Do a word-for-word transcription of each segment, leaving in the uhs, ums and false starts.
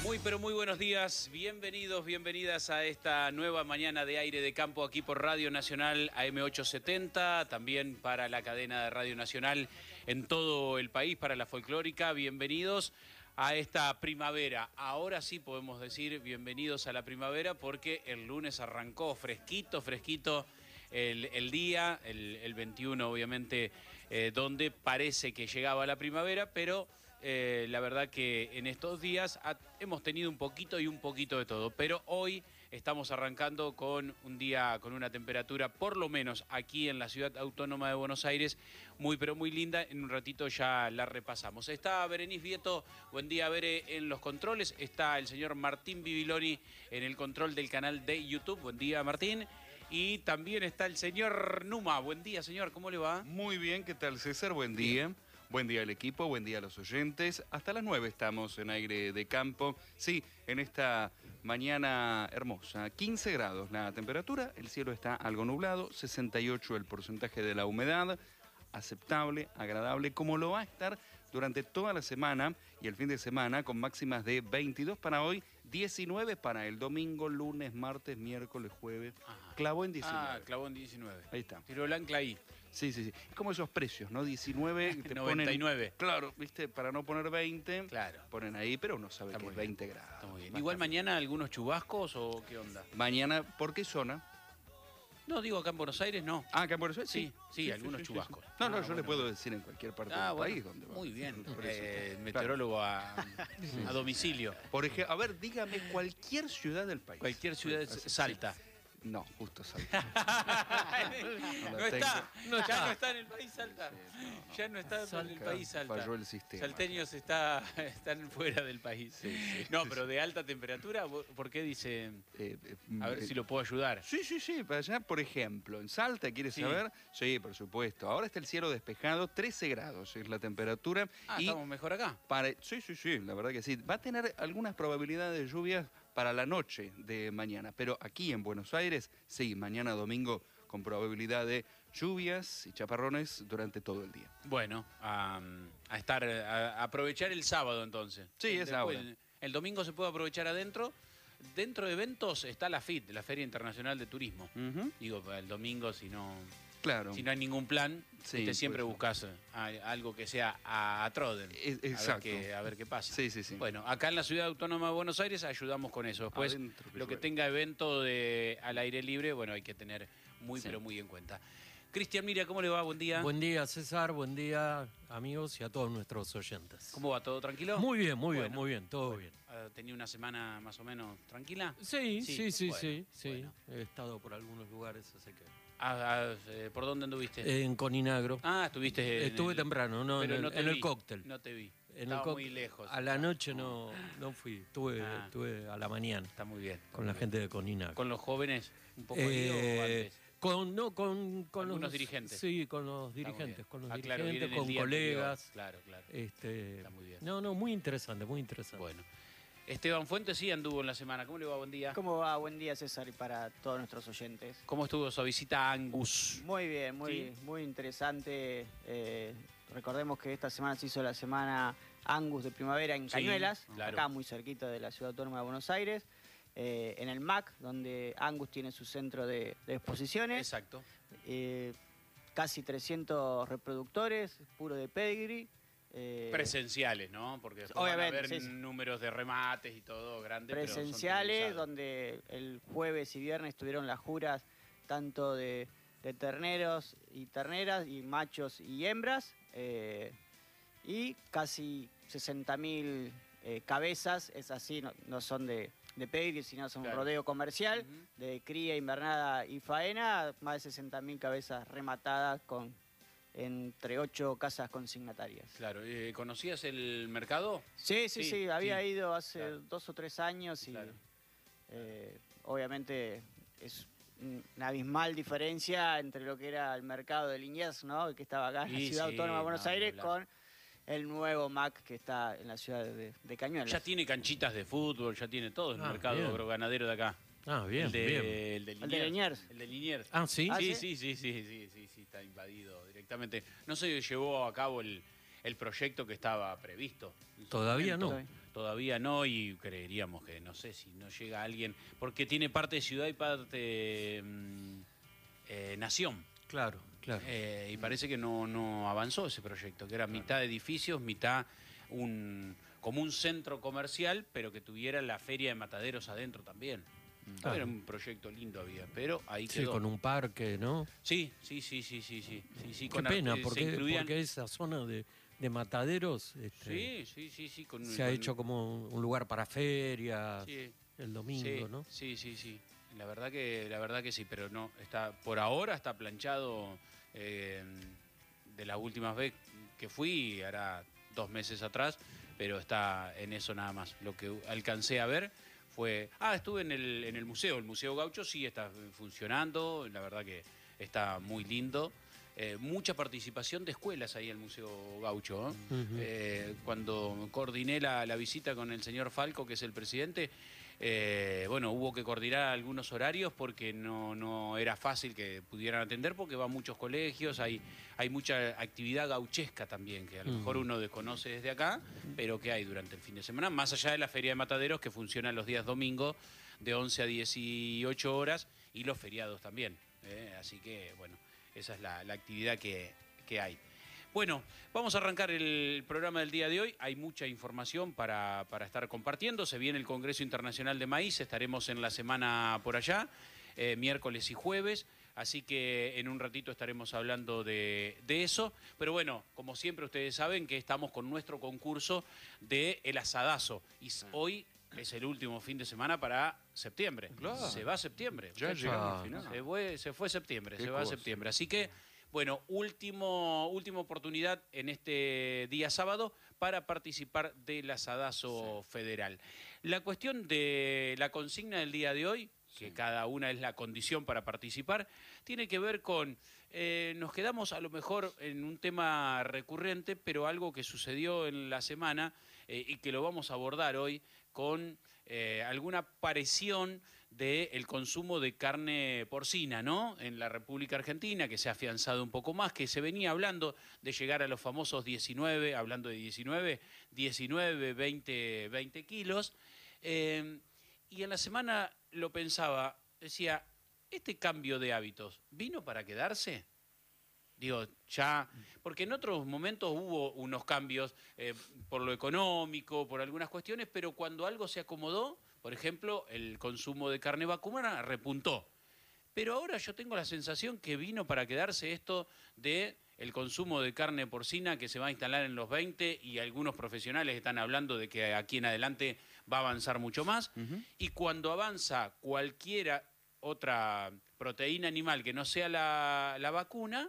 Muy, pero muy buenos días. Bienvenidos, bienvenidas a esta nueva mañana de aire de campo aquí por Radio Nacional A M ochocientos setenta, también para la cadena de Radio Nacional en todo el país, para la folclórica. Bienvenidos a esta primavera. Ahora sí podemos decir bienvenidos a la primavera porque el lunes arrancó fresquito, fresquito el, el día, el, el veintiuno obviamente, eh, donde parece que llegaba la primavera, pero... Eh, la verdad que en estos días ha, hemos tenido un poquito y un poquito de todo, pero hoy estamos arrancando con un día con una temperatura, por lo menos aquí en la Ciudad Autónoma de Buenos Aires, muy pero muy linda. En un ratito ya la repasamos. Está Berenice Vieto, buen día Bere, en los controles. Está el señor Martín Bibiloni en el control del canal de YouTube. Buen día Martín. Y también está el señor Numa. Buen día señor, ¿cómo le va? Muy bien, ¿qué tal César? Buen día. Bien. Buen día al equipo, buen día a los oyentes. Hasta las nueve estamos en aire de campo. Sí, en esta mañana hermosa. quince grados la temperatura, el cielo está algo nublado, sesenta y ocho el porcentaje de la humedad. Aceptable, agradable, como lo va a estar durante toda la semana y el fin de semana, con máximas de veintidós para hoy, diecinueve para el domingo, lunes, martes, miércoles, jueves. Ajá. Clavó en diecinueve. Ah, clavó en diecinueve. Ahí está. Tiró el ancla ahí. Sí, sí, sí. Es como esos precios, ¿no? diecinueve te noventa y nueve. Ponen, claro, viste, para no poner veinte, claro, ponen ahí, pero uno sabe está que es bien. veinte grados. Está muy bien. Igual mañana algunos chubascos o qué onda. Mañana, ¿por qué zona? No, digo acá en Buenos Aires, no. Ah, acá en Buenos Aires, sí. Sí, sí, sí algunos sí, chubascos. Sí, sí. No, no, ah, yo bueno, le puedo bueno. decir en cualquier parte ah, del bueno, país. Donde muy va. bien. Por Eh, eso, meteorólogo claro. a, a domicilio. Por ejemplo, a ver, dígame cualquier ciudad del país. Cualquier ciudad de Salta. Sí. No, justo Salta. no, no está, no está, ya no está en el país Salta. Sí, no, no. Ya no está Salta, en el país Salta. Falló el sistema. Salteños está, están fuera del país. Sí, sí, no, pero de alta temperatura, ¿por qué dice? Eh, a ver eh, si lo puedo ayudar. Sí, sí, sí. Para allá, por ejemplo, en Salta, ¿quieres sí. saber? Sí, por supuesto. Ahora está el cielo despejado, trece grados es la temperatura. Ah, y estamos mejor acá. Para, sí, sí, sí, la verdad que sí. Va a tener algunas probabilidades de lluvias para la noche de mañana, pero aquí en Buenos Aires, sí, mañana domingo con probabilidad de lluvias y chaparrones durante todo el día. Bueno, a, a estar, a, a aprovechar el sábado entonces. Sí, es ahora. El, el domingo se puede aprovechar adentro. Dentro de eventos está la F I T, la Feria Internacional de Turismo. Uh-huh. Digo, el domingo si no... Claro. Si no hay ningún plan, sí, usted siempre pues, buscas algo que sea a, a Troden. Es, exacto. A ver, qué, a ver qué pasa. Sí, sí, sí. Bueno, acá en la Ciudad Autónoma de Buenos Aires ayudamos con eso. Después, Adentro, que lo que tenga evento de, al aire libre, bueno, hay que tener muy, sí. pero muy en cuenta. Cristian Mira, ¿cómo le va? Buen día. Buen día, César. Buen día, amigos y a todos nuestros oyentes. ¿Cómo va? ¿Todo tranquilo? Muy bien, muy bueno, bien, muy bien, todo bueno. bien. ¿Tenía una semana más o menos tranquila? Sí, sí, sí, sí, bueno, sí. sí. Bueno. He estado por algunos lugares, así que... Ah, ah, ¿por dónde anduviste? En Coninagro. Ah, estuviste... Estuve el... temprano, no, en, el, no en el cóctel. No te vi. En Estaba el muy lejos. A la noche no, no fui, estuve, ah. estuve a la mañana. Está muy bien. Está con muy la bien. gente de Coninagro. ¿Con los jóvenes un poco eh, o antes? Con, no, con, con los los dirigentes. Sí, con los dirigentes, con los ah, dirigentes, claro, con colegas. Claro, claro. Este, Está muy bien. No, no, muy interesante, muy interesante. Bueno. Esteban Fuentes sí anduvo en la semana. ¿Cómo le va? Buen día. ¿Cómo va? Buen día, César, y para todos nuestros oyentes. ¿Cómo estuvo su visita a Angus? Muy bien, muy, ¿Sí? muy interesante. Eh, recordemos que esta semana se hizo la semana Angus de primavera en Cañuelas, sí, claro. acá muy cerquita de la Ciudad Autónoma de Buenos Aires. Eh, en el M A C, donde Angus tiene su centro de, de exposiciones. Exacto. Eh, casi trescientos reproductores, puro de pedigree. Eh, Presenciales, ¿no? Porque obviamente, van a haber sí, sí. números de remates y todo grande. Presenciales, pero donde el jueves y viernes tuvieron las juras tanto de, de terneros y terneras, y machos y hembras. Eh, y casi sesenta mil eh, cabezas, es así, no, no son de... de pedigree, sino son claro. un rodeo comercial, uh-huh. de cría, invernada y faena, más de sesenta mil cabezas rematadas con entre ocho casas consignatarias. Claro, eh, ¿conocías el mercado? Sí, sí, sí, sí. había sí. ido hace claro. dos o tres años y claro. eh, obviamente es una abismal diferencia entre lo que era el mercado de Liniers, ¿no? que estaba acá en la Ciudad sí, Autónoma de Buenos no, Aires, con el nuevo M A C que está en la ciudad de, de Cañuelas. Ya tiene canchitas de fútbol, ya tiene todo el ah, mercado bien. agroganadero de acá. Ah, bien, el de, bien. El de Liniers. El de Liniers. El de Liniers. Ah, ¿sí? ¿Ah, sí, sí, sí, sí, sí, sí, sí, está invadido directamente. No se llevó a cabo el, el proyecto que estaba previsto. Todavía no. todavía no, y creeríamos que no sé si no llega alguien, porque tiene parte ciudad y parte mm, eh, nación. Claro, claro. Eh, y parece que no, no avanzó ese proyecto, que era Claro. mitad edificios, mitad un como un centro comercial, pero que tuviera la feria de mataderos adentro también. Claro. Era un proyecto lindo había, pero ahí Sí, quedó. con un parque, ¿no? Sí, sí, sí, sí, sí, sí. sí, sí Qué con pena, arte- se porque, incluían- porque esa zona de, de mataderos este, Sí, sí, sí, sí. Con, se ha con- hecho como un lugar para ferias sí, el domingo, sí, ¿no? Sí, sí, sí. La verdad que, la verdad que sí, pero no, está, por ahora está planchado eh, de las últimas veces que fui, hará dos meses atrás, pero está en eso nada más. Lo que alcancé a ver fue. Ah, estuve en el, en el museo. El Museo Gaucho sí está funcionando, la verdad que está muy lindo. Eh, mucha participación de escuelas ahí en el Museo Gaucho. ¿eh? Ujú. Eh, cuando coordiné la, la visita con el señor Falco, que es el presidente, eh, bueno, hubo que coordinar algunos horarios porque no, no era fácil que pudieran atender porque van muchos colegios, hay, hay mucha actividad gauchesca también, que a lo Mm. mejor uno desconoce desde acá, pero que hay durante el fin de semana, más allá de la Feria de Mataderos que funciona los días domingos de once a dieciocho horas y los feriados también. ¿eh? Así que, bueno, esa es la, la actividad que, que hay. Bueno, vamos a arrancar el programa del día de hoy. Hay mucha información para, para estar compartiendo. Se viene el Congreso Internacional de Maíz. Estaremos en la semana por allá, eh, miércoles y jueves. Así que en un ratito estaremos hablando de, de eso. Pero bueno, como siempre ustedes saben que estamos con nuestro concurso de El Asadazo. Y hoy es el último fin de semana para septiembre. Claro. Se va septiembre. Ya Muchachos. llegamos al Ah, final. Se fue, se fue septiembre, Qué se va a cosa. septiembre. Así que, bueno, último, última oportunidad en este día sábado para participar del asadazo federal. La cuestión de la consigna del día de hoy, que cada una es la condición para participar, tiene que ver con, eh, nos quedamos a lo mejor en un tema recurrente, pero algo que sucedió en la semana eh, y que lo vamos a abordar hoy con eh, alguna aparición del consumo de carne porcina, ¿no? En la República Argentina, que se ha afianzado un poco más, que se venía hablando de llegar a los famosos diecinueve, hablando de diecinueve, diecinueve, veinte, veinte kilos. Eh, y en la semana lo pensaba, decía, ¿este cambio de hábitos vino para quedarse? Digo, ya, porque en otros momentos hubo unos cambios eh, por lo económico, por algunas cuestiones, pero cuando algo se acomodó, por ejemplo, el consumo de carne vacuna repuntó. Pero ahora yo tengo la sensación que vino para quedarse esto de el consumo de carne porcina que se va a instalar en los veinte y algunos profesionales están hablando de que aquí en adelante va a avanzar mucho más. Ujú. Y cuando avanza cualquiera otra proteína animal que no sea la, la vacuna,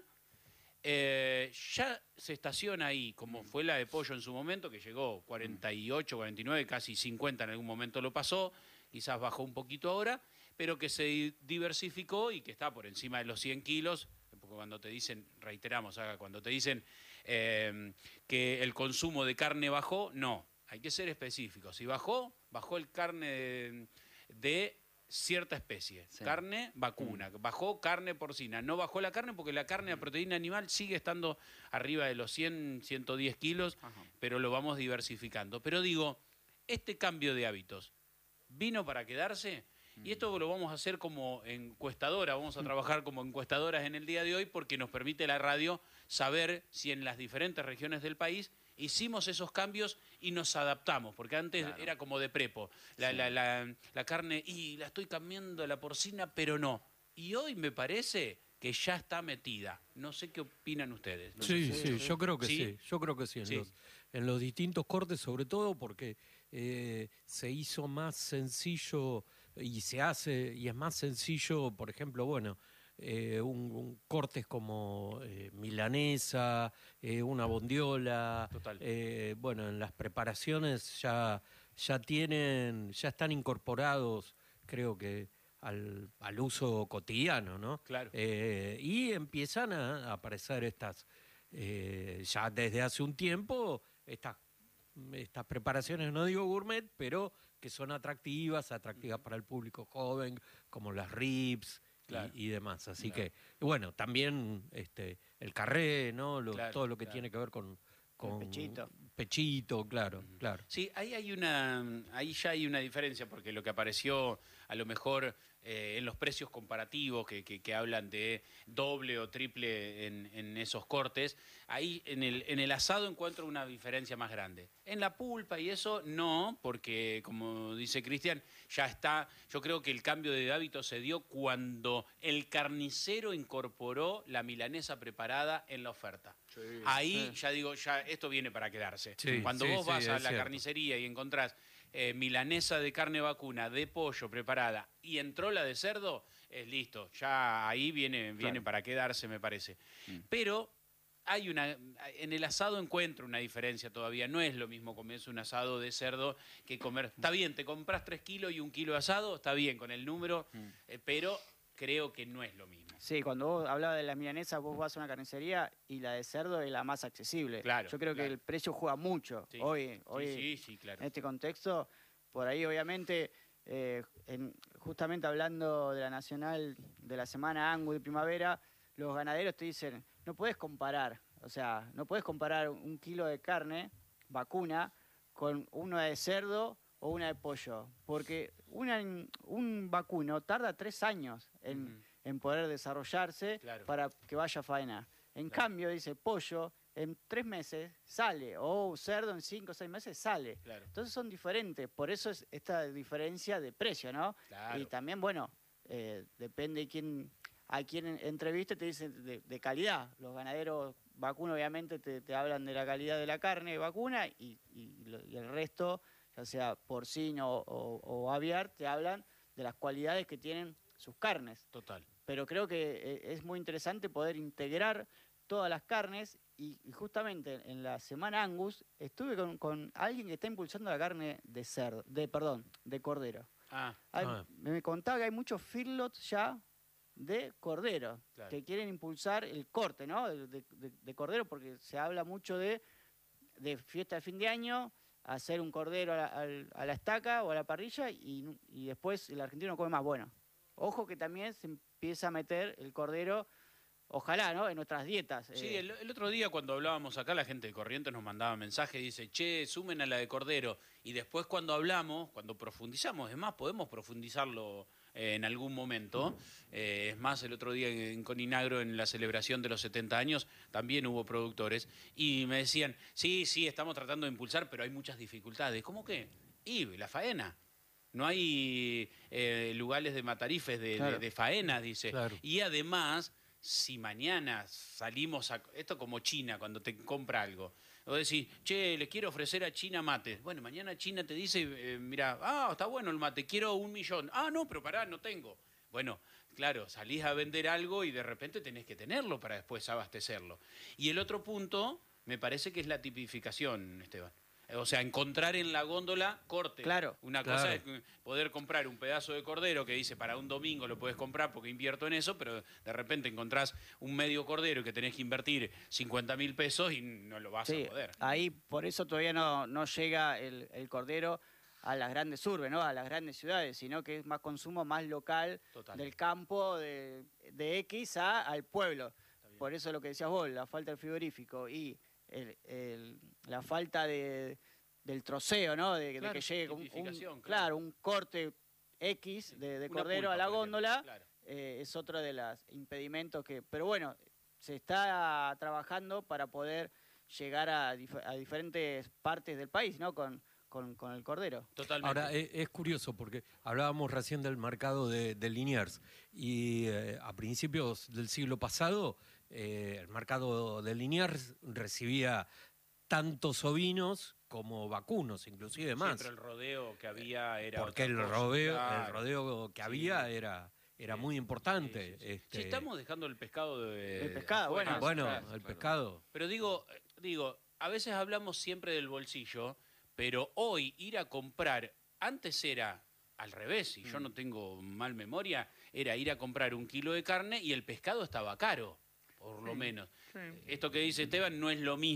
eh, ya se estaciona ahí, como fue la de pollo en su momento, que llegó cuarenta y ocho, cuarenta y nueve, casi cincuenta en algún momento lo pasó, quizás bajó un poquito ahora, pero que se diversificó y que está por encima de los cien kilos, porque cuando te dicen, reiteramos, Aga, cuando te dicen eh, que el consumo de carne bajó, no, hay que ser específico. Si bajó, bajó el carne de, de cierta especie, Sí. carne vacuna, bajó carne porcina, no bajó la carne porque la carne a proteína animal sigue estando arriba de los cien, ciento diez kilos, Ajá. pero lo vamos diversificando. Pero digo, este cambio de hábitos vino para quedarse y esto lo vamos a hacer como encuestadora, vamos a trabajar como encuestadoras en el día de hoy porque nos permite la radio saber si en las diferentes regiones del país hicimos esos cambios y nos adaptamos, porque antes Claro. era como de prepo, la, Sí. la, la, la carne, y la estoy cambiando a la porcina, pero no. Y hoy me parece que ya está metida. No sé qué opinan ustedes. No Sí, sé si- sí, yo creo que ¿Sí? sí, yo creo que sí, en, Sí. Los, en los distintos cortes, sobre todo porque eh, se hizo más sencillo y se hace, y es más sencillo, por ejemplo, bueno, eh, un, un cortes como eh, milanesa, eh, una bondiola, Total. eh, bueno, en las preparaciones ya, ya tienen, ya están incorporados, creo que al, al uso cotidiano, ¿no? Claro. Eh, y empiezan a aparecer estas, eh, ya desde hace un tiempo, estas, estas preparaciones, no digo gourmet, pero que son atractivas, atractivas para el público joven, como las ribs y- Claro. y, demás. Así Claro. que, bueno, también este, el carré, ¿no? Lo- Claro, todo lo que claro. tiene que ver con, con pechito. pechito, claro, claro. Sí, ahí hay una, ahí ya hay una diferencia, porque lo que apareció a lo mejor eh, en los precios comparativos que, que, que hablan de doble o triple en, en esos cortes, ahí en el, en el asado encuentro una diferencia más grande. En la pulpa y eso no, porque como dice Cristian, ya está, yo creo que el cambio de hábito se dio cuando el carnicero incorporó la milanesa preparada en la oferta. Sí. Ahí Sí. ya digo, ya esto viene para quedarse. Sí, Cuando sí, vos sí, vas a es la cierto. carnicería y encontrás eh, milanesa de carne vacuna, de pollo preparada y entró la de cerdo, es listo. Ya ahí viene, viene Claro. para quedarse, me parece. Mm. Pero hay una, en el asado encuentro una diferencia todavía. No es lo mismo comerse un asado de cerdo que comer. Está bien, te compras tres kilos y un kilo de asado, está bien con el número, Mm. eh, pero creo que no es lo mismo. Sí, cuando vos hablabas de la milanesa, vos vas a una carnicería y la de cerdo es la más accesible. Claro, Yo creo claro. que el precio juega mucho. Sí, Hoy, hoy Sí, sí, sí, claro. en este contexto, por ahí obviamente, eh, en- justamente hablando de la nacional de la semana Angus de primavera, los ganaderos te dicen, no puedes comparar, o sea, no puedes comparar un kilo de carne vacuna con una de cerdo o una de pollo, porque una, un vacuno tarda tres años en, Ujú. en poder desarrollarse Claro. para que vaya a faena. En Claro. cambio, dice, pollo, en tres meses sale, o cerdo en cinco o seis meses sale. Claro. Entonces son diferentes, por eso es esta diferencia de precio, ¿no? Claro. Y también, bueno, eh, depende quién, a quién en- entreviste, te dicen de, de calidad. Los ganaderos vacunos obviamente te, te hablan de la calidad de la carne vacuna y, y lo- y el resto, ya sea porcino o, o aviar, te hablan de las cualidades que tienen sus carnes. Total. Pero creo que eh, es muy interesante poder integrar todas las carnes y, y justamente en la semana Angus estuve con, con alguien que está impulsando la carne de cerdo, de perdón, de cordero. Ah, Hay- Ah. Me contaba que hay muchos feedlots ya de cordero Claro. que quieren impulsar el corte, ¿no? De, de- de cordero porque se habla mucho de, de fiesta de fin de año, hacer un cordero a la, al- a la estaca o a la parrilla y, y después el argentino no come más. Bueno, ojo que también se empieza a meter el cordero, ojalá, ¿no? En nuestras dietas. sí, eh, el, el otro día cuando hablábamos acá, la gente de Corrientes nos mandaba mensajes, dice, che, sumen a la de Cordero. Y después cuando hablamos, cuando profundizamos, es más, podemos profundizarlo eh, en algún momento. Eh, es más, el otro día en, en Coninagro, en la celebración de los setenta años, también hubo productores. Y me decían, sí, sí, estamos tratando de impulsar, pero hay muchas dificultades. ¿Cómo qué? Y la faena. No hay eh, lugares de matarifes, de, Claro. de, de faenas, dice. Claro. Y además, si mañana salimos a... Esto como China, cuando te compra algo. O decís, che, le quiero ofrecer a China mate. Bueno, mañana China te dice, eh, mira, ah, está bueno el mate, quiero un millón. Ah, no, pero pará, no tengo. Bueno, claro, salís a vender algo y de repente tenés que tenerlo para después abastecerlo. Y el otro punto, me parece que es la tipificación, Esteban. O sea, encontrar en la góndola corte. Claro. Una Claro. cosa es poder comprar un pedazo de cordero que dice para un domingo lo puedes comprar porque invierto en eso, pero de repente encontrás un medio cordero que tenés que invertir cincuenta mil pesos y no lo vas sí, a poder. ahí por eso todavía no, no llega el, el cordero a las grandes urbes, ¿no? A las grandes ciudades, sino que es más consumo más local Total. del campo de, de X a, al pueblo. bien. Por eso lo que decías vos, la falta del frigorífico y el- el- la falta de, del troceo, ¿no? De, de Claro, que llegue un, un- tipificación, claro. claro, un corte X de, de Una cordero pulpa, a la por ejemplo, góndola, claro. eh, es otro de los impedimentos que... Pero bueno, se está trabajando para poder llegar a, dif- a diferentes partes del país, ¿no? Con, con, con el cordero. Totalmente. Ahora, es, es curioso porque hablábamos recién del mercado de, de Liniers y eh, a principios del siglo pasado eh, el mercado de Liniers recibía tantos ovinos como vacunos, inclusive Sí, más. pero el rodeo que había era Porque otra el cosa, rodeo, el claro. rodeo que Sí. había era, era Sí. muy importante. Sí, sí, sí. este, Sí, estamos dejando el pescado de... El pescado, afuera, bueno, bueno, claro. el pescado. Pero digo, eh, digo, a veces hablamos siempre del bolsillo, pero hoy ir a comprar, antes era al revés, si yo no tengo mal memoria, era ir a comprar un kilo de carne y el pescado estaba caro, por lo menos. Esto que dice Esteban no es lo mismo,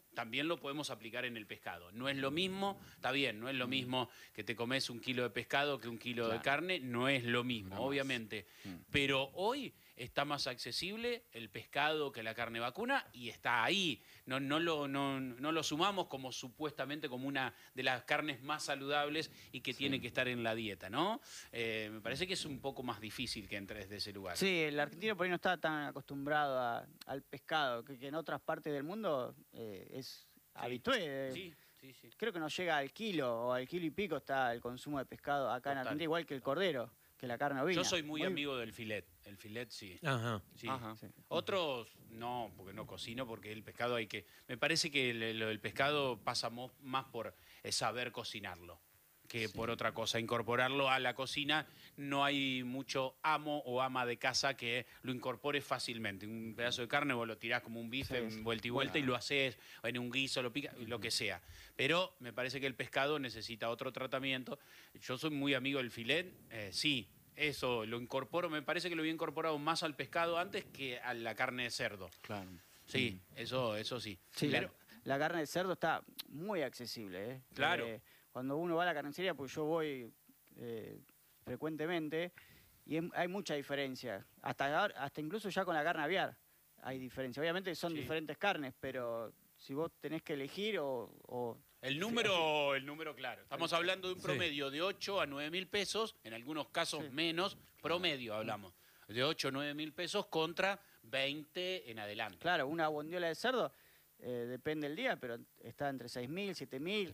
también lo podemos aplicar en el pescado. No es lo mismo, está bien, no es lo mismo que te comes un kilo de pescado que un kilo Claro. de carne, no es lo mismo, Jamás. obviamente. Mm. Pero hoy está más accesible el pescado que la carne vacuna y está ahí. No, no, lo, no, no lo sumamos como supuestamente como una de las carnes más saludables y que Sí. tiene que estar en la dieta, ¿no? Eh, me parece que es un poco más difícil que entre desde ese lugar. Sí, el argentino por ahí no está tan acostumbrado a- al pescado, que, que en otras partes del mundo eh, es habitué. eh, Sí, sí, sí. Creo que no llega al kilo o al kilo y pico está el consumo de pescado acá en Total. Argentina, igual que el cordero, que la carne ovina. Yo soy muy, amigo del filet. El filet sí. Ajá. Sí. Ajá. Sí. Otros no, porque no cocino, porque el pescado hay que... Me parece que el, el- el pescado pasa mo- más por eh, saber cocinarlo que por otra cosa. Incorporarlo a la cocina, no hay mucho amo o ama de casa que lo incorpore fácilmente. Un pedazo de carne vos lo tirás como un bife, Sí, sí. vuelta y vuelta, y lo haces en un guiso, lo pica, lo que sea. Pero me parece que el pescado necesita otro tratamiento. Yo soy muy amigo del filet, eh, sí. Eso lo incorporo, me parece que lo había incorporado más al pescado antes que a la carne de cerdo. Claro. Sí, eso, eso sí. Sí, la- Pero, la, carne de cerdo está muy accesible. ¿eh? Claro. Eh, cuando uno va a la carnicería, pues yo voy eh, frecuentemente y em- hay mucha diferencia. Hasta, ahora- hasta incluso ya con la carne aviar hay diferencia. Obviamente son Sí. diferentes carnes, pero si vos tenés que elegir o... o- el número, el número claro. Estamos hablando de un Sí. promedio de ocho a nueve mil pesos, en algunos casos Sí. menos, promedio hablamos. De ocho a nueve mil pesos contra veinte en adelante. Claro, una bondiola de cerdo, eh, depende del día, pero está entre seis mil, siete mil,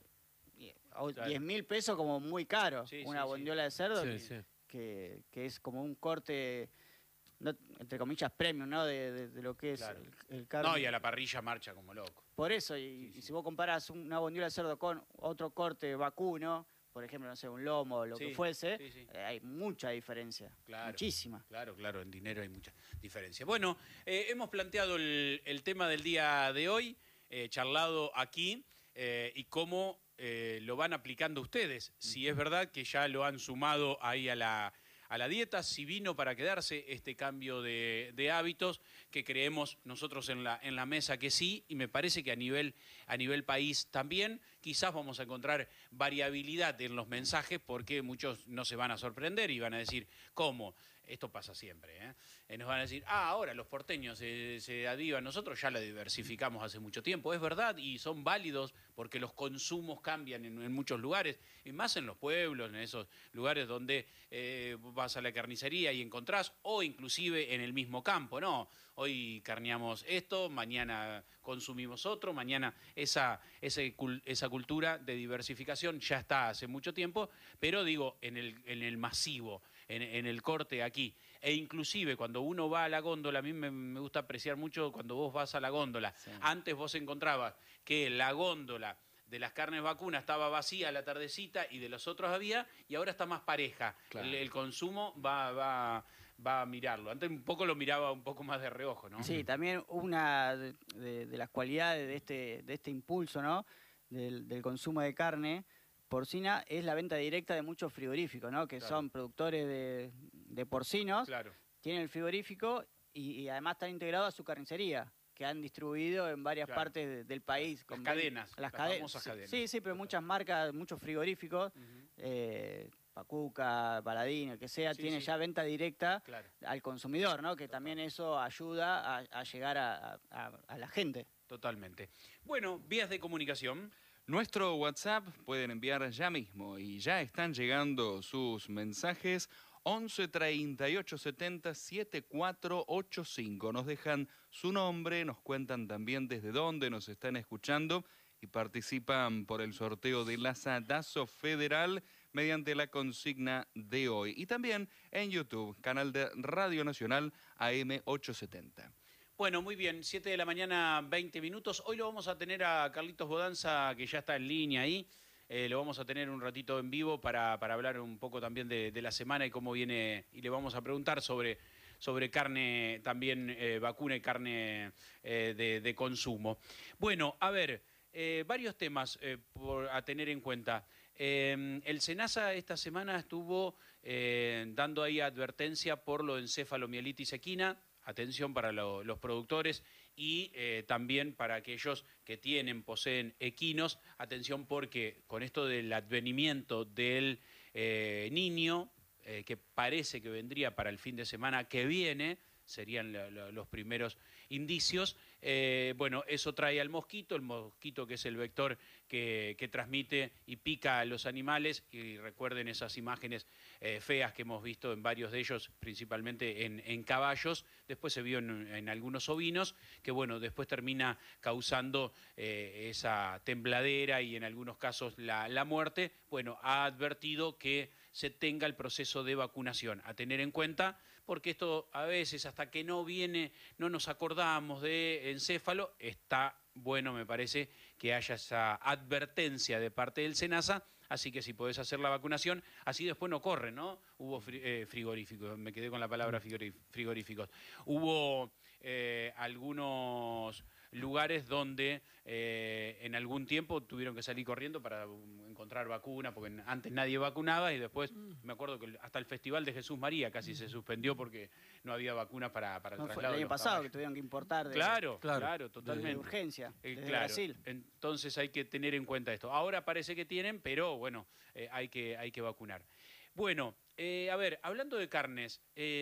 o Claro. diez mil pesos como muy caro. Sí, una sí, sí. bondiola de cerdo Sí, que, sí. que- que es como un corte, no- entre comillas, premium, ¿no? De, de- de lo que es Claro. el, el carne. No, y a la parrilla marcha como loco. Por eso, y, Sí, y sí. si vos comparás una bondiola de cerdo con otro corte vacuno, por ejemplo, no sé, un lomo o lo Sí, que fuese, sí, sí. eh, hay mucha diferencia. Claro. Muchísima. Claro, claro, en dinero hay mucha diferencia. Bueno, eh, hemos planteado el, el tema del día de hoy, eh, charlado aquí, eh, y cómo eh, lo van aplicando ustedes. Si es verdad que ya lo han sumado ahí a la, a la dieta, si vino para quedarse este cambio de, de hábitos, que creemos nosotros en la, en la mesa que sí, y me parece que a nivel, a nivel país también. Quizás vamos a encontrar variabilidad en los mensajes porque muchos no se van a sorprender y van a decir, ¿cómo? Esto pasa siempre, ¿eh? Eh, nos van a decir, ah, ahora los porteños se, se adivan, nosotros ya la diversificamos hace mucho tiempo. Es verdad y son válidos porque los consumos cambian en, en muchos lugares, y más en los pueblos, en esos lugares donde eh, vas a la carnicería y encontrás, o inclusive en el mismo campo, ¿no? Hoy carneamos esto, mañana consumimos otro, mañana esa, ese cul- esa cultura de diversificación ya está hace mucho tiempo, pero digo, en el, en el masivo, en, en el corte aquí, e inclusive cuando uno va a la góndola, a mí me, me gusta apreciar mucho cuando vos vas a la góndola, Sí. antes vos encontrabas que la góndola de las carnes vacunas estaba vacía a la tardecita y de los otros había, y ahora está más pareja. Claro. El, el consumo va, va, va a mirarlo. Antes un poco lo miraba un poco más de reojo, ¿no? Sí, también una de, de- de las cualidades de este, de este impulso, ¿no? Del, del consumo de carne porcina es la venta directa de muchos frigoríficos, ¿no? Que Claro. son productores de, de porcinos, Claro. tienen el frigorífico y, y además están integrados a su carnicería, que han distribuido en varias Claro. partes de- del país. Las con cadenas, Las, las cade- famosas sí, cadenas. Sí, sí, pero muchas marcas, muchos frigoríficos, Ujú. eh, Pacuca, Paladín, el que sea, Sí, tiene sí. ya venta directa Claro, al consumidor, ¿no? Que también eso ayuda a, a llegar a, a- a la gente. totalmente. Bueno, vías de comunicación. Nuestro WhatsApp pueden enviar ya mismo y ya están llegando sus mensajes once treinta y ocho setenta setenta y cuatro ochenta y cinco. Nos dejan su nombre, nos cuentan también desde dónde nos están escuchando y participan por el sorteo del Asadazo Federal mediante la consigna de hoy. Y también en YouTube, canal de Radio Nacional A M ochocientos setenta. Bueno, muy bien, siete de la mañana, veinte minutos. Hoy lo vamos a tener a Carlitos Bodanza, que ya está en línea ahí. Eh, lo vamos a tener un ratito en vivo para, para hablar un poco también de, de la semana y cómo viene. Y le vamos a preguntar sobre, sobre carne también, eh, vacuna y carne eh, de, de consumo. Bueno, a ver, eh, varios temas eh, por, a tener en cuenta. Eh, el SENASA esta semana estuvo eh, dando ahí advertencia por lo de encefalomielitis equina. Atención para lo- los productores Y eh, también para aquellos que tienen, poseen equinos, atención porque con esto del advenimiento del eh, niño, eh, que parece que vendría para el fin de semana que viene, serían la, la, los primeros indicios, eh, bueno, eso trae al mosquito, el mosquito que es el vector que, que transmite y pica a los animales, y recuerden esas imágenes eh, feas que hemos visto en varios de ellos, principalmente en, en caballos, después se vio en, en algunos ovinos, que bueno, después termina causando eh, esa tembladera y en algunos casos la, la muerte. Bueno, ha advertido que se tenga el proceso de vacunación a tener en cuenta, porque esto a veces hasta que no viene, no nos acordamos de encéfalo, está bueno, me parece, que haya esa advertencia de parte del SENASA, así que si podés hacer la vacunación, así después no corre, ¿no? Hubo fri eh, frigoríficos, me quedé con la palabra frigoríficos. Hubo eh, algunos lugares donde eh, en algún tiempo tuvieron que salir corriendo para encontrar vacuna, porque antes nadie vacunaba y después me acuerdo que hasta el Festival de Jesús María casi se suspendió porque no había vacunas para, para el no, traslado. Fue el año pasado caballos. que tuvieron que importar de, claro, claro, claro, totalmente. de urgencia, eh, desde claro. Brasil. Entonces hay que tener en cuenta esto. Ahora parece que tienen, pero bueno, eh, hay, que, hay que vacunar. Bueno, eh, a ver, hablando de carnes,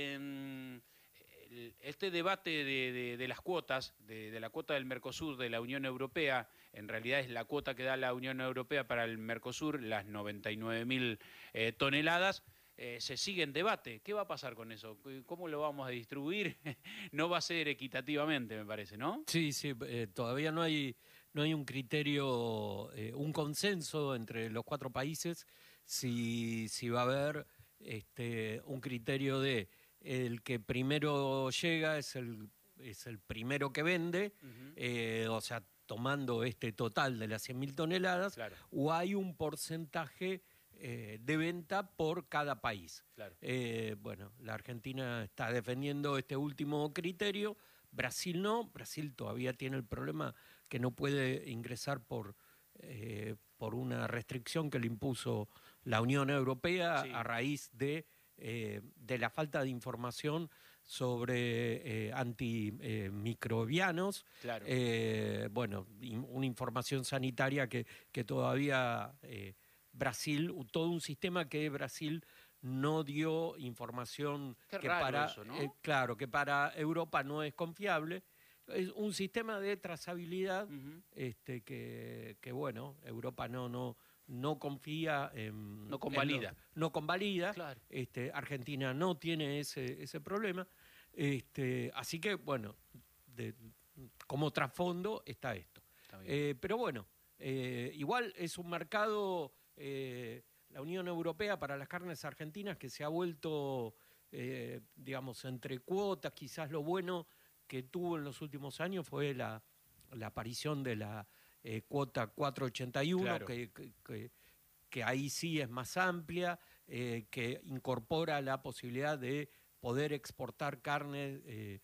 eh, este debate de, de, de las cuotas, de, de la cuota del Mercosur, de la Unión Europea, en realidad es la cuota que da la Unión Europea para el Mercosur, las noventa y nueve mil eh, toneladas, eh, se sigue en debate. ¿Qué va a pasar con eso? ¿Cómo lo vamos a distribuir? No va a ser equitativamente, me parece, ¿no? Sí, sí, eh, todavía no hay, no hay un criterio, eh, un consenso entre los cuatro países si, si va a haber este, un criterio de el que primero llega es el, es el primero que vende, uh-huh. eh, o sea, tomando este total de las cien mil toneladas, claro. o hay un porcentaje eh, de venta por cada país. Claro. Eh, bueno, la Argentina está defendiendo este último criterio, Brasil no, Brasil todavía tiene el problema que no puede ingresar por, eh, por una restricción que le impuso la Unión Europea, sí, a raíz de... Eh, de la falta de información sobre eh, antimicrobianos, eh, claro. eh, bueno, una información sanitaria que, que todavía eh, Brasil, todo un sistema que Brasil no dio información Qué que raro para, eso, ¿no? eh, claro, que para Europa no es confiable. Es un sistema de trazabilidad uh-huh. este, que, que, bueno, Europa no... no no confía en... No convalida. En lo, no convalida. Claro. Este, Argentina no tiene ese, ese problema. Este, así que, bueno, de, como trasfondo está esto. Está bien. Eh, pero bueno, eh, igual es un mercado, eh, la Unión Europea para las carnes argentinas que se ha vuelto, eh, digamos, entre cuotas. Quizás lo bueno que tuvo en los últimos años fue la, la aparición de la... Eh, cuota cuatrocientos ochenta y uno, claro. que, que, que ahí sí es más amplia, eh, que incorpora la posibilidad de poder exportar carne eh,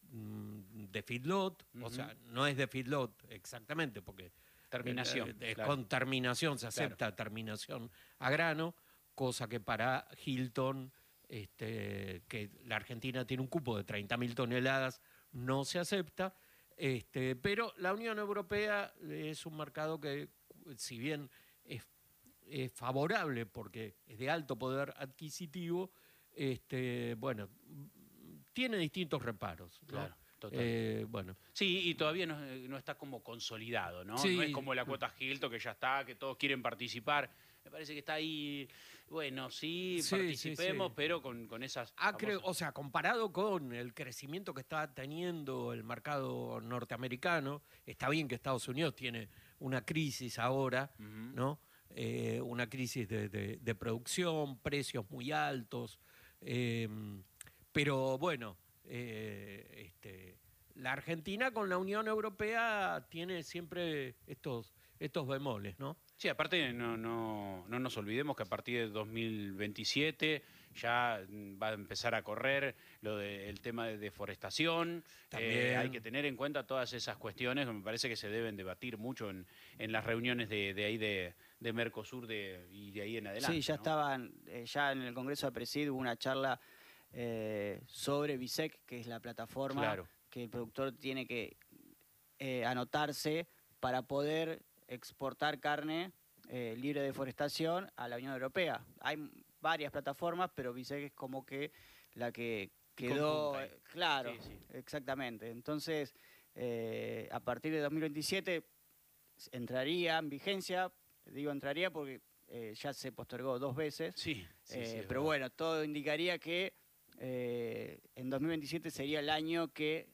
de feedlot, uh-huh. o sea, no es de feedlot exactamente, porque terminación, eh, claro. con terminación se acepta claro. terminación a grano, cosa que para Hilton, este, que la Argentina tiene un cupo de treinta mil toneladas, no se acepta. Este, pero la Unión Europea es un mercado que, si bien es, es favorable porque es de alto poder adquisitivo, este, bueno, tiene distintos reparos, ¿no? Claro. Eh, bueno. Sí, y todavía no, no está como consolidado, ¿no? Sí. No es como la cuota Hilton que ya está, que todos quieren participar. Me parece que está ahí, bueno, sí, sí participemos, sí, sí. pero con, con esas... Ah, creo, o sea, comparado con el crecimiento que está teniendo el mercado norteamericano, está bien que Estados Unidos tiene una crisis ahora, uh-huh. ¿no? Eh, una crisis de, de, de producción, precios muy altos, eh, pero bueno, eh, este, la Argentina con la Unión Europea tiene siempre estos, estos bemoles, ¿no? Sí, aparte no, no, no nos olvidemos que a partir de dos mil veintisiete ya va a empezar a correr lo del tema de deforestación. También. Eh, hay que tener en cuenta todas esas cuestiones que me parece que se deben debatir mucho en, en las reuniones de, de ahí de, de Mercosur de, y de ahí en adelante. Sí, ya ¿no? estaban, eh, ya en el Congreso de Presid hubo una charla eh, sobre BISEC, que es la plataforma claro. que el productor tiene que eh, anotarse para poder exportar carne eh, libre de deforestación a la Unión Europea. Hay varias plataformas, pero Viseg es como que la que quedó... Eh, claro, sí, sí. Exactamente. Entonces, eh, a partir de dos mil veintisiete entraría en vigencia, digo entraría porque eh, ya se postergó dos veces, sí, sí, eh, sí, pero verdad. Bueno, todo indicaría que eh, en dos mil veintisiete sería el año que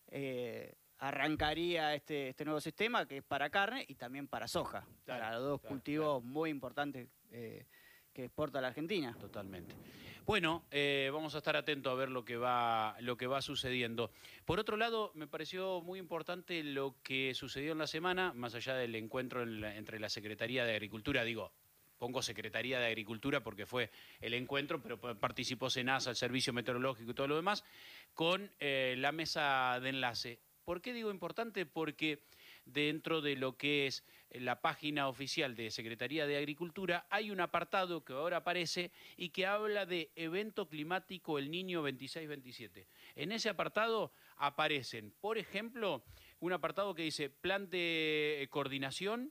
eh, arrancaría este, este nuevo sistema, que es para carne y también para soja, claro, para los dos claro, cultivos claro. muy importantes eh, que exporta la Argentina. Totalmente. Bueno, eh, vamos a estar atentos a ver lo que va lo que va sucediendo. Por otro lado, me pareció muy importante lo que sucedió en la semana, más allá del encuentro en la, entre la Secretaría de Agricultura, digo, pongo Secretaría de Agricultura porque fue el encuentro, pero participó SENASA, el Servicio Meteorológico y todo lo demás, con eh, la mesa de enlace. ¿Por qué digo importante? Porque dentro de lo que es la página oficial de Secretaría de Agricultura hay un apartado que ahora aparece y que habla de evento climático El Niño veintiséis veintisiete. En ese apartado aparecen, por ejemplo, un apartado que dice plan de coordinación,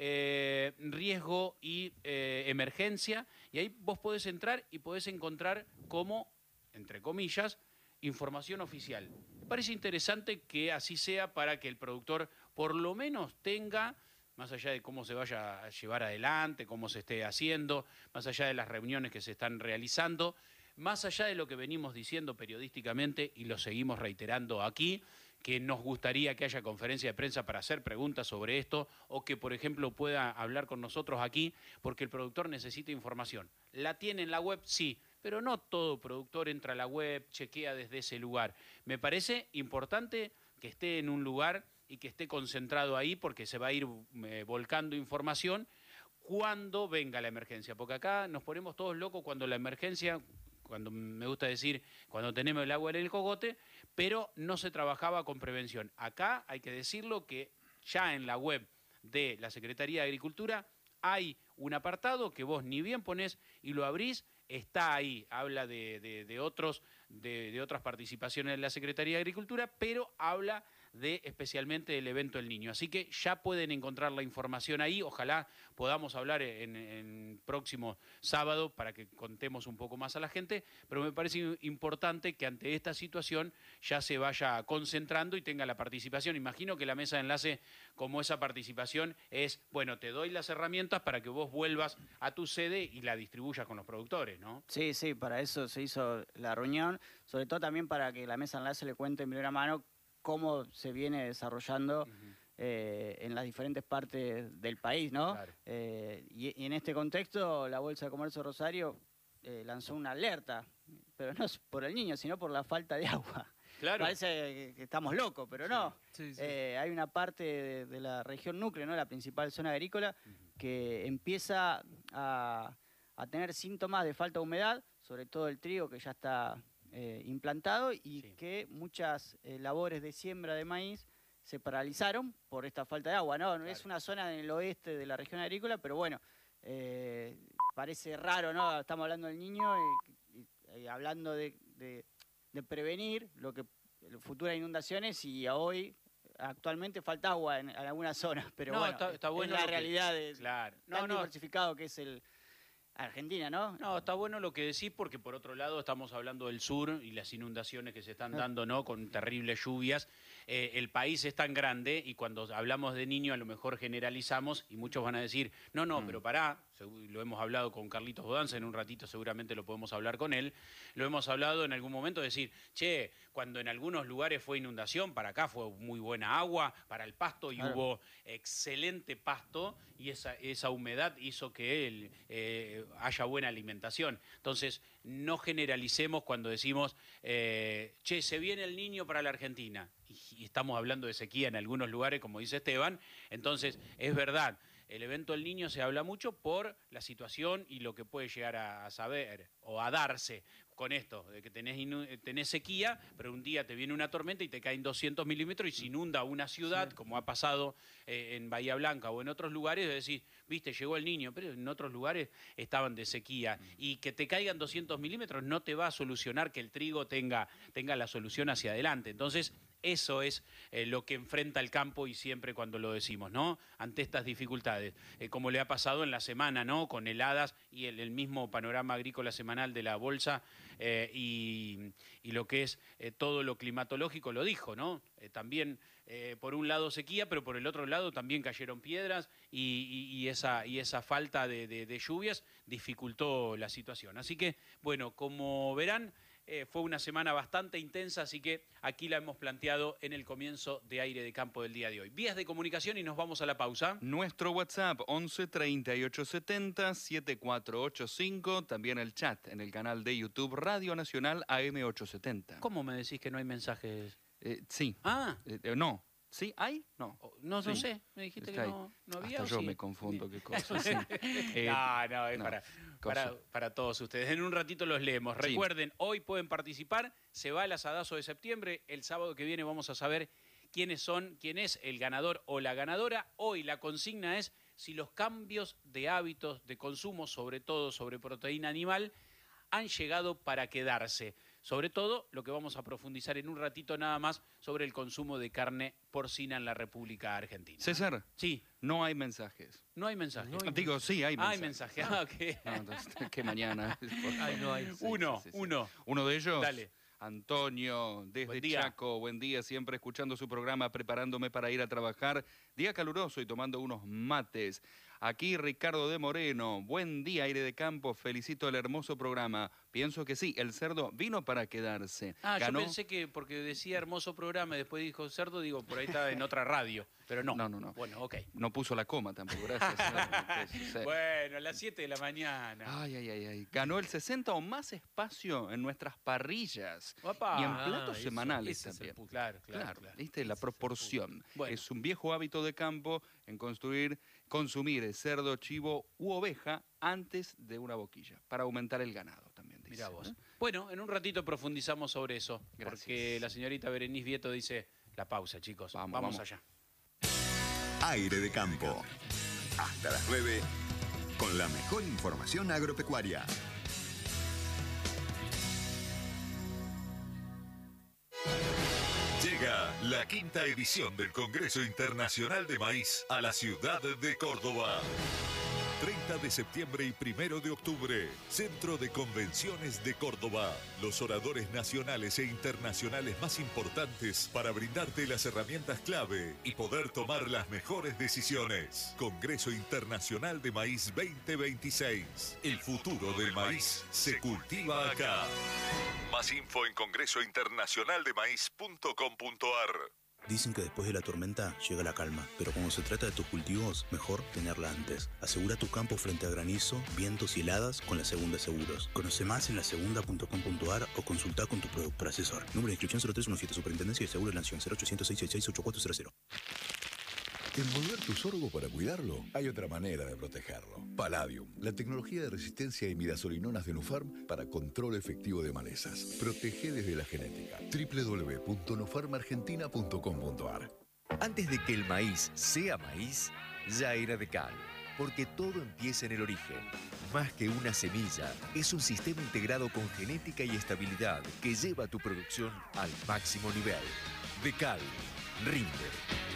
eh, riesgo y eh, emergencia, y ahí vos podés entrar y podés encontrar como, entre comillas, información oficial. Me parece interesante que así sea para que el productor por lo menos tenga, más allá de cómo se vaya a llevar adelante, cómo se esté haciendo, más allá de las reuniones que se están realizando, más allá de lo que venimos diciendo periodísticamente y lo seguimos reiterando aquí, que nos gustaría que haya conferencia de prensa para hacer preguntas sobre esto o que, por ejemplo, pueda hablar con nosotros aquí, porque el productor necesita información. ¿La tiene en la web? Sí, pero no todo productor entra a la web, chequea desde ese lugar. Me parece importante que esté en un lugar y que esté concentrado ahí porque se va a ir eh, volcando información cuando venga la emergencia, porque acá nos ponemos todos locos cuando la emergencia, cuando me gusta decir, cuando tenemos el agua en el cogote, pero no se trabajaba con prevención. Acá hay que decirlo que ya en la web de la Secretaría de Agricultura hay un apartado que vos ni bien ponés y lo abrís, está ahí, habla de, de, de, otros, de, de otras participaciones de la Secretaría de Agricultura, pero habla de especialmente del evento del Niño. Así que ya pueden encontrar la información ahí, ojalá podamos hablar en, en próximo sábado para que contemos un poco más a la gente, pero me parece importante que ante esta situación ya se vaya concentrando y tenga la participación. Imagino que la mesa de enlace, como esa participación, es, bueno, te doy las herramientas para que vos vuelvas a tu sede y la distribuyas con los productores, ¿no? Sí, sí, para eso se hizo la reunión, sobre todo también para que la mesa de enlace le cuente en primera mano cómo se viene desarrollando uh-huh. eh, en las diferentes partes del país, ¿no? Claro. Eh, y, y en este contexto, la Bolsa de Comercio Rosario eh, lanzó una alerta, pero no es por el Niño, sino por la falta de agua. Claro. Parece que estamos locos, pero no. Sí, sí. Eh, hay una parte de, de la región núcleo, ¿no? La principal zona agrícola, uh-huh. que empieza a, a tener síntomas de falta de humedad, sobre todo el trigo que ya está eh, implantado y sí. que muchas eh, labores de siembra de maíz se paralizaron por esta falta de agua, ¿no? Claro. Es una zona en el oeste de la región agrícola, pero bueno, eh, parece raro, ¿no? Estamos hablando del Niño y, y, y hablando de, de, de prevenir lo que futuras inundaciones y hoy actualmente falta agua en, en algunas zonas, pero no, bueno, está, está bueno es la que, realidad de claro. no, tan no. diversificado que es el Argentina, ¿no? No, está bueno lo que decís porque por otro lado estamos hablando del sur y las inundaciones que se están dando, ¿no? Con terribles lluvias. Eh, el país es tan grande y cuando hablamos de Niño a lo mejor generalizamos y muchos van a decir, no, no, mm. pero pará, lo hemos hablado con Carlitos Bodanza, en un ratito seguramente lo podemos hablar con él, lo hemos hablado en algún momento, decir, che, cuando en algunos lugares fue inundación, para acá fue muy buena agua, para el pasto y claro. hubo excelente pasto y esa, esa humedad hizo que el, eh, haya buena alimentación. Entonces, no generalicemos cuando decimos, eh, che, se viene el Niño para la Argentina, y, y estamos hablando de sequía en algunos lugares, como dice Esteban, entonces es verdad. El evento del Niño se habla mucho por la situación y lo que puede llegar a saber o a darse con esto, de que tenés, tenés sequía, pero un día te viene una tormenta y te caen doscientos milímetros y se inunda una ciudad, sí. como ha pasado eh, en Bahía Blanca o en otros lugares, de decir, viste, llegó el Niño, pero en otros lugares estaban de sequía. Mm. Y que te caigan doscientos milímetros no te va a solucionar que el trigo tenga, tenga la solución hacia adelante. Entonces, Eso es eh, lo que enfrenta el campo y siempre cuando lo decimos, ¿no? Ante estas dificultades, eh, como le ha pasado en la semana, ¿no? Con heladas y el, el mismo panorama agrícola semanal de la bolsa eh, y, y lo que es eh, todo lo climatológico, lo dijo, ¿no? Eh, también, eh, por un lado sequía, pero por el otro lado también cayeron piedras y, y, y, esa, y esa falta de, de, de lluvias dificultó la situación. Así que, bueno, como verán, Eh, fue una semana bastante intensa, así que aquí la hemos planteado en el comienzo de Aire de Campo del día de hoy. Vías de comunicación y nos vamos a la pausa. Nuestro WhatsApp once treinta y ocho setenta setenta y cuatro ochenta y cinco, también el chat en el canal de YouTube Radio Nacional A M ochocientos setenta. ¿Cómo me decís que no hay mensajes? Eh, sí. Ah. Eh, no. ¿Sí? ¿Hay? No. No, sí. no sé. Me dijiste Está que ahí. no, no había. Hasta yo sí? me confundo, qué cosa. Sí. Eh, no, no, es no, para, cosa. para, para todos ustedes. En un ratito los leemos. Sí. Recuerden, hoy pueden participar. Se va el asadazo de septiembre. El sábado que viene vamos a saber quiénes son, quién es el ganador o la ganadora. Hoy la consigna es si los cambios de hábitos de consumo, sobre todo sobre proteína animal, han llegado para quedarse. Sobre todo, lo que vamos a profundizar en un ratito nada más sobre el consumo de carne porcina en la República Argentina. César, Sí, no hay mensajes. no hay mensajes. No hay Digo, sí, hay Ah, hay mensajes. mensajes. Ah, ok. No, entonces, que mañana. por favor. Ay, no hay. Sí, Uno, sí, sí, sí. uno. Uno de ellos, Dale. Antonio, desde Buen día. Chaco. Buen día, siempre escuchando su programa, preparándome para ir a trabajar. Día caluroso y tomando unos mates. Aquí Ricardo de Moreno. Buen día, Aire de Campo. Felicito el hermoso programa. Pienso que sí, el cerdo vino para quedarse. Ah, Ganó... yo pensé que porque decía hermoso programa y después dijo cerdo, digo, por ahí está en otra radio. Pero no. No, no, no. Bueno, ok. No puso la coma tampoco, gracias. Entonces, sí. Bueno, a las siete de la mañana. Ay, ay, ay, ay. Ganó el sesenta o más espacio en nuestras parrillas. Opa. Y en Ah, platos eso, semanales ese es el también. punto. Claro, claro, Claro, claro. ¿viste? La Ese es el proporción. punto. Bueno. Es un viejo hábito de campo en construir, consumir cerdo, chivo u oveja antes de una boquilla, para aumentar el ganado también. Dice, Mirá vos. ¿no? Bueno, en un ratito profundizamos sobre eso. Gracias. Porque la señorita Berenice Vieto dice, la pausa, chicos. Vamos, Vamos, vamos. allá. Aire de Campo. Hasta las nueve, con la mejor información agropecuaria. Llega la quinta edición del Congreso Internacional de Maíz a la ciudad de Córdoba. treinta de septiembre y primero de octubre, Centro de Convenciones de Córdoba. Los oradores nacionales e internacionales más importantes para brindarte las herramientas clave y poder tomar las mejores decisiones. Congreso Internacional de Maíz veinte veintiséis. El futuro del maíz se cultiva acá. Más info en congreso internacional de maíz punto com punto a r. Dicen que después de la tormenta llega la calma, pero cuando se trata de tus cultivos, mejor tenerla antes. Asegura tu campo frente a granizo, vientos y heladas con la Segunda Seguros. Conoce más en la segunda punto com punto a r o consulta con tu productor asesor. Número de inscripción cero tres uno siete, Superintendencia de Seguros de la Nación, cero ochocientos seis seis seis ocho cuatro cero cero. Envolver tu sorgo para cuidarlo, hay otra manera de protegerlo. Palladium, la tecnología de resistencia a imidazolinonas de Nufarm para control efectivo de malezas. Protege desde la genética. doble u doble u doble u punto nufarm argentina punto com punto a r. Antes de que el maíz sea maíz, ya era de cal. Porque todo empieza en el origen. Más que una semilla, es un sistema integrado con genética y estabilidad que lleva tu producción al máximo nivel. De cal, rinde.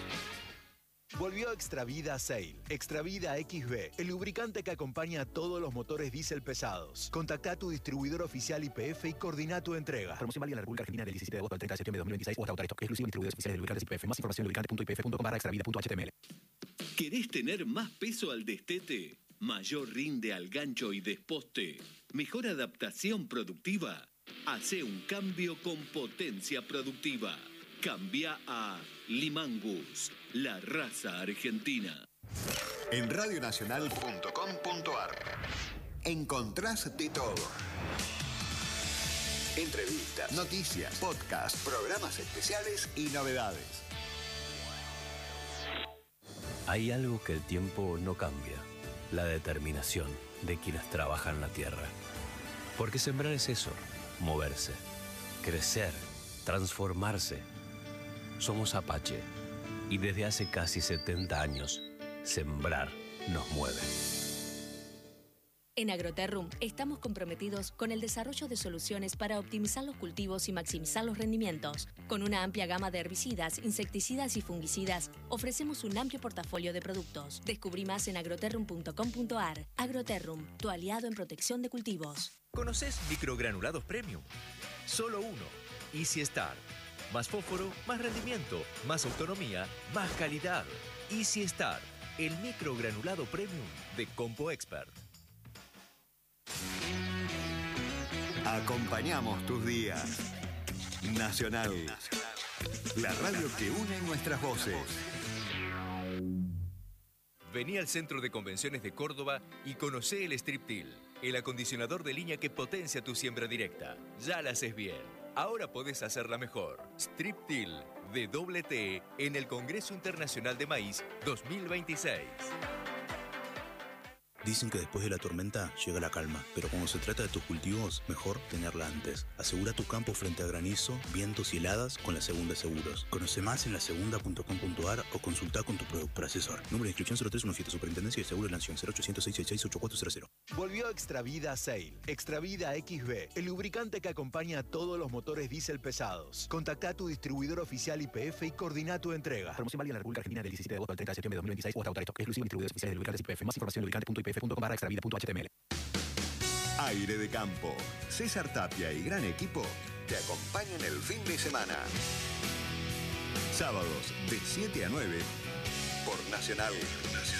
Volvió Extravida Sail. Extravida X B, el lubricante que acompaña a todos los motores diésel pesados. Contacta a tu distribuidor oficial I P F y coordina tu entrega. Promoción válida en la República Argentina del diecisiete de agosto al treinta de septiembre de dos mil veintiséis o hasta agotar stock. Exclusivo en distribuidores oficiales de lubricantes I P F. Más información en lubricante punto i p f punto com barra extravida punto h t m l. ¿Querés tener más peso al destete? ¿Mayor rinde al gancho y desposte? ¿Mejor adaptación productiva? Hace un cambio con potencia productiva. Cambia a Limangus, la raza argentina. En radio nacional punto com punto a r encontrás de todo. Entrevistas, noticias, podcasts, programas especiales y novedades. Hay algo que el tiempo no cambia, la determinación de quienes trabajan la tierra. Porque sembrar es eso, moverse, crecer, transformarse. Somos Apache y desde hace casi setenta años, sembrar nos mueve. En Agroterrum estamos comprometidos con el desarrollo de soluciones para optimizar los cultivos y maximizar los rendimientos. Con una amplia gama de herbicidas, insecticidas y fungicidas, ofrecemos un amplio portafolio de productos. Descubrí más en agroterrum punto com punto ar. Agroterrum, tu aliado en protección de cultivos. ¿Conoces microgranulados premium? Solo uno. Easy Start. Más fósforo, más rendimiento, más autonomía, más calidad. Easy Start, el microgranulado premium de Compo Expert. Acompañamos tus días. Nacional. La radio que une nuestras voces. Vení al Centro de Convenciones de Córdoba y conocé el Striptil, el acondicionador de línea que potencia tu siembra directa. Ya la haces bien. Ahora podés hacerla mejor. Striptil de doble T en el Congreso Internacional de Maíz dos mil veintiséis. Dicen que después de la tormenta llega la calma, pero cuando se trata de tus cultivos, mejor tenerla antes. Asegura tu campo frente a granizo, vientos y heladas con la Segunda Seguros. Conoce más en la segunda punto com punto ar o consulta con tu productor asesor. Número de inscripción cero tres uno siete, Superintendencia de Seguro de la Nación, cero ochocientos, seiscientos sesenta y seis, ochenta y cuatro cero cero. Volvió Extravida Sail. Extravida X B, el lubricante que acompaña a todos los motores diésel pesados. Contacta a tu distribuidor oficial Y P F y coordina tu entrega. Promoción válida en la República Argentina del diecisiete de agosto al treinta de septiembre de dos mil veintiséis o hasta agotar esto. Exclusivo en distribuidores oficiales de lubricantes Y P F. Más información en lubricante punto i p f punto com barra extravida punto h t m l. Aire de Campo. César Tapia y gran equipo te acompañan el fin de semana. Sábados de siete a nueve por Nacional. Nacional.